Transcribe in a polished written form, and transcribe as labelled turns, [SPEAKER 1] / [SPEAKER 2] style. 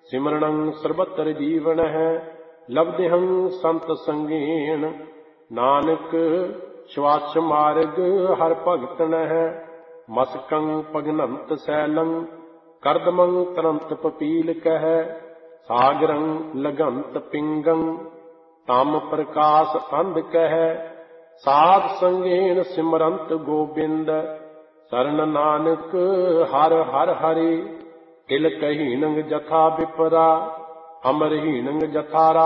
[SPEAKER 1] ਸਿਮਰਣੰ ਸਰਬਤਰ ਜੀਵਨ ਹੈ। ਲਬਦਿਹੰ ਸੰਤ ਸੰਗੇਨ ਨਾਨਕ ਸ਼ਵਾਸ ਮਾਰਗ ਹਰ ਭਗਤਨ ਹੈ। ਮਸਕੰ ਭਗਨੰਤ ਸੈਲੰ ਕਰਦਮੰ ਤਰੰਤ ਪਪੀਲ ਕਹਿ। ਸਾਗਰੰ ਲਗੰਤ ਪਿੰਗੰ ਤਮ ਪ੍ਰਕਾਸ਼ ਅੰਧ ਕਹਿ। ਸਾਧ ਸੰਗੇਨ ਸਿਮਰੰਤ ਗੋਬਿੰਦ ਸਰਨ ਨਾਨਕ ਹਰ ਹਰ ਹਰਿ। ਕਿਲ ਕਹੀਨੰ ਜਥਾ ਵਿਪਰਾ ਅਮਰਹੀਨੰ ਜਥਾ